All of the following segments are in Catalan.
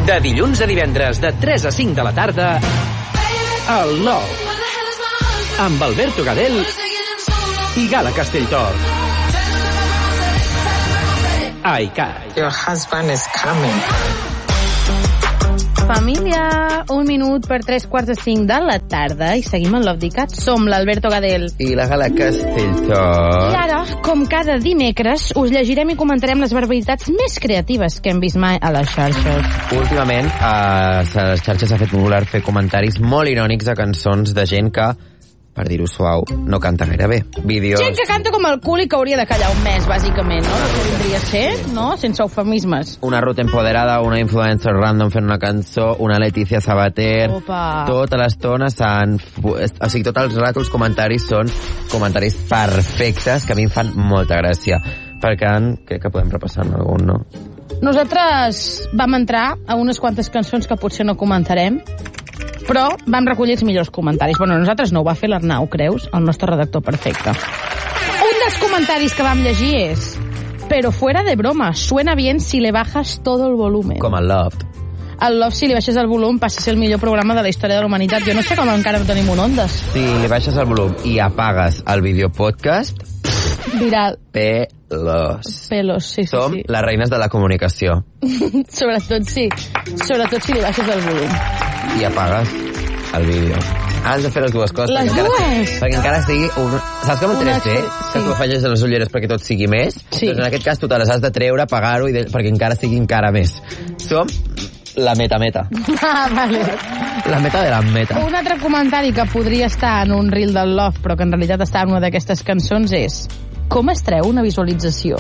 De dilluns a divendres, de 3 a 5 de la tarda, al Love, amb Alberto Gadel i Gala Castelltor. iCat. Your husband is coming. Família, 1 minut per 3:45 de la tarda i seguim en Love d'ICAT. Som l'Alberto Gadel i la Gala Castelltor. I ara, com cada dimecres, us llegirem i comentarem les barbaritats més creatives que hem vist mai a les xarxes. Últimament, a les xarxes s'ha fet popular fer comentaris molt irònics a cançons de gent que, per dir-ho suau, no canta gaire bé. Vídeos... Gent que canta com el cul i que hauria de callar un mes, bàsicament, no? Que vindria a ser, no? Sense eufemismes. Una Ruth empoderada, una influencer random fent una cançó, una Leticia Sabater... Opa. Tota l'estona s'han... O sigui, tots els ratos comentaris són comentaris perfectes que a mi em fan molta gràcia. Per tant, crec que podem repassar algun, no? Nosaltres vam entrar a unes quantes cançons que potser no comentarem, però vam recollir els millors comentaris. Bueno, nosaltres no, ho va fer l'Arnau, creus? El nostre redactor perfecte. Un dels comentaris que vam llegir és: pero fuera de broma, suena bien si le bajas todo el volumen. Com el Loft. El Love, si li baixes el volum, passa a ser el millor programa de la història de la humanitat. Jo no sé com encara no tenim un Ondes. Si li baixes el volum i apagues el videopodcast... Viral. Pelos, sí. Som les reines de la comunicació. Sobretot sí. Sobretot si li baixes el volum. I apagues el vídeo. Has de fer les dues coses. Les dues? Perquè encara sigui un... Saps com el 3D? Que tu afegeixes les ulleres perquè tot sigui més? Sí. Doncs en aquest cas tu te les has de treure, apagar-ho, perquè encara sigui encara més. Som la meta. Ah, vale. La meta de la meta. Un altre comentari que podria estar en un reel del Love, però que en realitat està en una d'aquestes cançons, és: com es treu una visualització?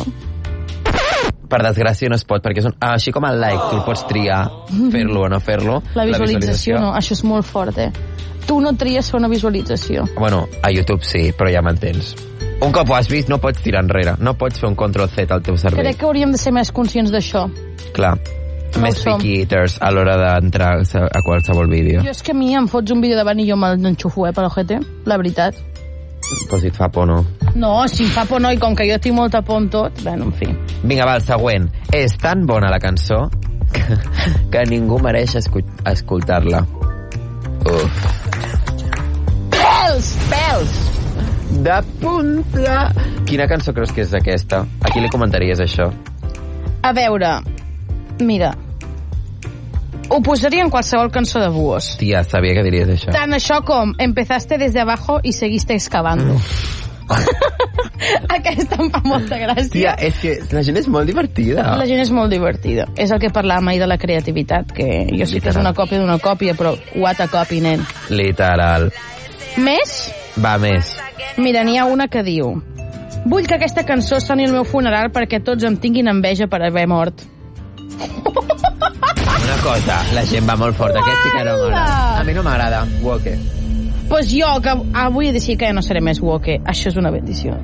Per desgràcia no es pot, perquè així com el like, tu el pots triar fer-lo o no fer-lo. La visualització no, això és molt fort, Tu no tries fer una visualització. Bueno, a YouTube sí, però ja m'entens. Un cop ho has vist, no pots tirar enrere. No pots fer un control-Z al teu cervell. Crec que hauríem de ser més conscients d'això. Clar. No més picky eaters a l'hora d'entrar a qualsevol vídeo. Jo és que a mi em fots un vídeo davant i jo m'enxufo, per l'ojete, la veritat. Però si et fa por, no? No, si em fa por no, i com que jo tinc molta por amb tot, bueno, en fi. Vinga, va, el següent. És tan bona la cançó que ningú mereix escoltar-la. Uf. Pèls! De punta! Quina cançó creus que és aquesta? A qui li comentaries això? A veure, mira, ho posaria en qualsevol cançó de Buos. Tia, sabia que diries això. Tant això com empezaste desde abajo y seguiste excavando. Aquesta em fa molta gràcia. Tia, és que la gent és molt divertida. La gent és molt divertida. És el que parlàvem ahir de la creativitat, que jo sé que és una còpia d'una còpia, però what a copy, nen. Literal. Més? Va, més. Mira, n'hi ha una que diu: vull que aquesta cançó soni al meu funeral perquè tots em tinguin enveja per haver mort. Una cosa, la gent va molt fort. Aquest sí que no m'agrada. A mi no m'agrada, woke. Pues jo, que vull dir que no seré més woke. Això és una bendició.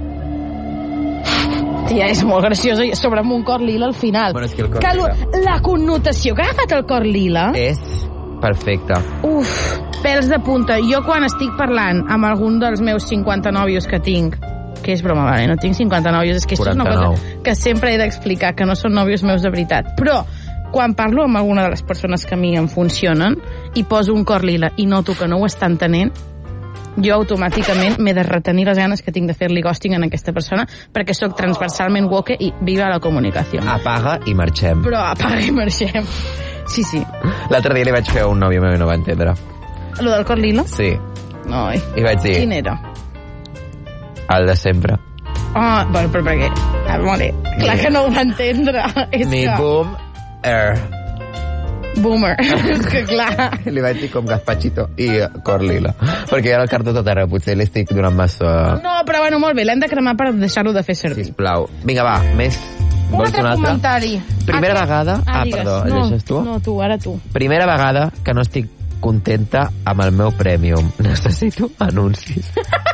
Tia, és molt graciosa. Sobre amb un cor lila al final. Bueno, és que el cor lila... La connotació que ha agafat el cor lila... És perfecte. Uf, pèls de punta. Jo quan estic parlant amb algun dels meus 50 nòvios que tinc, que és broma, vale? No tinc 50 nòvios, és que això és una cosa que sempre he d'explicar, que no són nòvios meus de veritat. Però quan parlo amb alguna de les persones que a mi em funcionen i poso un cor lila i noto que no ho està entenent, jo automàticament m'he de retenir les ganes que tinc de fer-li ghosting a aquesta persona, perquè sóc transversalment woke i viva la comunicació. Apaga i marxem. Però apaga i marxem. Sí, sí. L'altre dia li vaig fer a un nòvio meu i no va entendre. Lo del cor lila? Sí. Ai. I vaig dir... Quin era? El de sempre. Ah, bueno, però per què? Vale, clar que no ho va entendre. Mi boom air. Boomer. És que clar. Li vaig dir com gazpachito i cor lila. Perquè ara el cartó tot arreu, potser li estic donant massa... No, però bueno, molt bé, l'hem de cremar per deixar-lo de fer servir. Sisplau. Vinga, va, més... Un altre comentari. Primera vegada... Perdó, llegeixes tu? No, tu, ara tu. Primera vegada que no estic contenta amb el meu Premium. Necessito anuncis.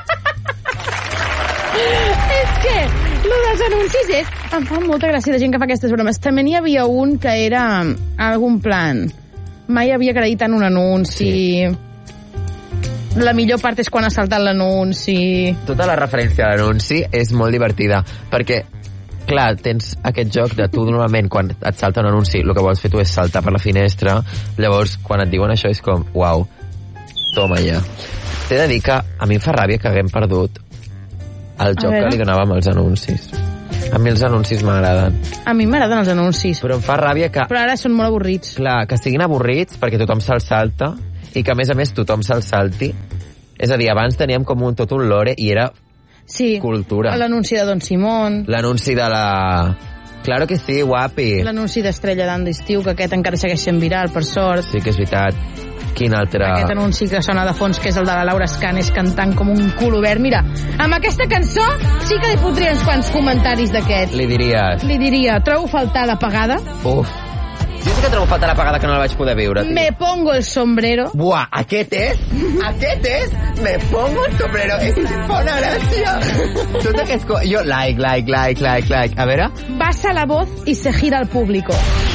És que el dels anuncis és... Em fa molta gràcia la gent que fa aquestes bromes. També n'hi havia un que era algun plan. Mai havia agraït tant un anunci... Sí. La millor part és quan ha saltat l'anunci... Tota la referència a l'anunci és molt divertida, perquè clar, tens aquest joc de tu normalment quan et salta un anunci el que vols fer tu és saltar per la finestra, llavors quan et diuen això és com, uau, toma ja. T'he de dir que a mi em fa ràbia que haguem perdut el joc que li donàvem als anuncis. A mi els anuncis m'agraden. A mi m'agraden els anuncis. Però em fa ràbia que... Però ara són molt avorrits. Clar, que siguin avorrits perquè tothom se'l salta i que a més tothom se'l salti. És a dir, abans teníem com tot un lore i era cultura. L'anunci de Don Simón. L'anunci de la... Claro que sí, guapi. L'anunci d'Estrella d'Any d'estiu, que aquest encara segueix sent viral, per sort. Sí que és veritat. Quin altre... Aquest anunci que sona de fons, que és el de la Laura Escanes cantant com un cul obert. Mira, amb aquesta cançó sí que li fotria uns quants comentaris d'aquests. Li diries? Li diria, trobo faltar la pagada. Uf. Jo sí que trobo faltar la pagada que no la vaig poder viure. Tio. Me pongo el sombrero. Buah, aquest és? Me pongo el sombrero. És bona gràcia. Tot aquest... Jo, like. A veure. Basa la voz y se gira al público.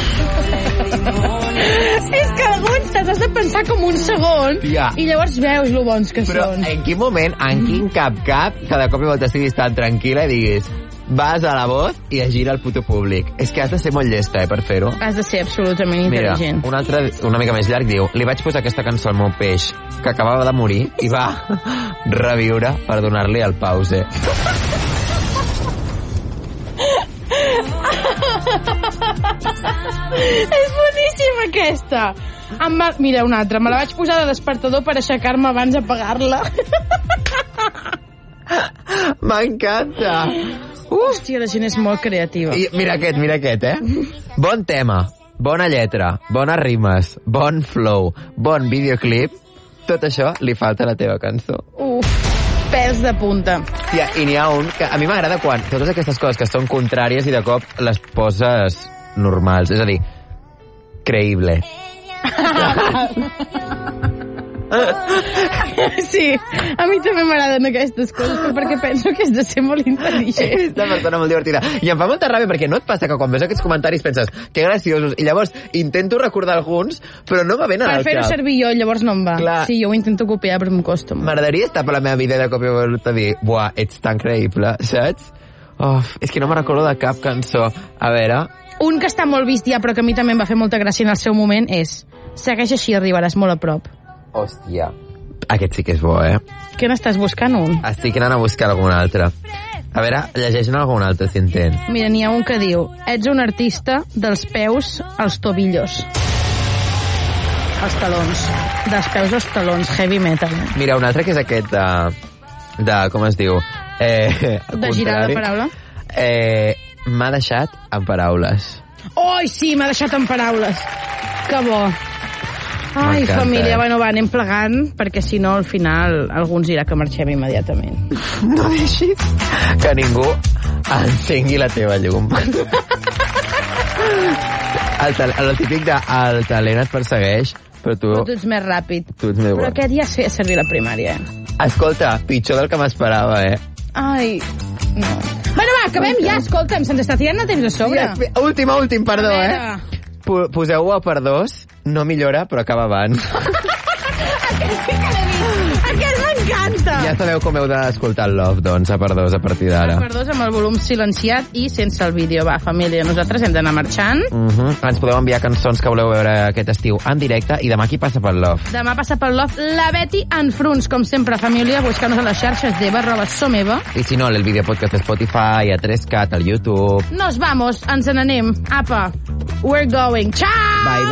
És que alguns t'has de pensar com un segon i llavors veus lo bons que però són. En quin moment, en quin cap, cada cop i volta estiguis tan tranquil·la i diguis vas a la voz i es gira al puto públic. És que has de ser molt llesta, per fer-ho. Has de ser absolutament intel·ligent. Mira, un altre, una mica més llarg, diu li vaig posar aquesta cançó al meu peix que acabava de morir i va reviure per donar-li el pause. És boníssima aquesta. Mira, una altra. Me la vaig posar de despertador per aixecar-me abans d'apagar-la. M'encanta. Hòstia, la gent és molt creativa. I mira aquest, Bon tema, bona lletra, bones rimes, bon flow, bon videoclip. Tot això li falta a la teva cançó. Pèls de punta. Tia, i n'hi ha un que a mi m'agrada quan totes aquestes coses que són contràries i de cop les poses normals. És a dir, creïble. Sí, a mi també m'agraden aquestes coses, però perquè penso que has de ser molt intel·ligent. És una persona molt divertida. I em fa molta ràbia perquè no et passa que quan veus aquests comentaris penses que graciosos, i llavors intento recordar alguns, però no me venen al cap. Per fer-ho servir jo, llavors no em va. Clar. Sí, jo ho intento copiar, però em costa molt. M'agradaria estar per la meva vida de cop i volta dir, buah, ets tan creïble, saps? És que no me recordo de cap cançó. A veure... Un que està molt vist ja, però que a mi també em va fer molta gràcia en el seu moment, és segueix així, arribaràs molt a prop. Hòstia, aquest sí que és bo, Què n'estàs buscant, un? Estic anant a buscar algun altre. A veure, llegeix-ne algun altre, si entens. Mira, n'hi ha un que diu ets un artista dels peus als tobillos. Els talons. Dels peus als talons, heavy metal. Mira, un altre que és aquest de com es diu? De girar la paraula? M'ha deixat en paraules. Oi, sí, m'ha deixat en paraules. Que bo. Ai, família, bueno, va, anem plegant, perquè si no, al final, algú ens dirà que marxem immediatament. No deixis que ningú encengui la teva llum. El típic de el talent et persegueix, però tu ets més ràpid. Tu ets més però aquest ja feia servir la primària, Escolta, pitjor del que m'esperava, Ai, no. Bueno, va, acabem ja, escolta'm, se'ns està tirant el temps a sobre. Últim, perdó, Poseu-ho per 2, no millora, però acaba abans. Aquest sí que l'he vist. Aquest m'encanta. Ja sabeu com heu d'escoltar el Love, doncs, a per 2 a partir d'ara. A per 2 amb el volum silenciat i sense el vídeo. Va, família, nosaltres hem d'anar marxant. Ens podeu enviar cançons que voleu veure aquest estiu en directe i demà qui passa pel Love? Demà passa pel Love la Betty en Fruns, com sempre, família. Buscant-nos a les xarxes @someva. I si no, el vídeo podcast a Spotify, a 3cat, al YouTube. Nos vamos, ens n'anem. Apa, we're going. Ciao! Bye, bye.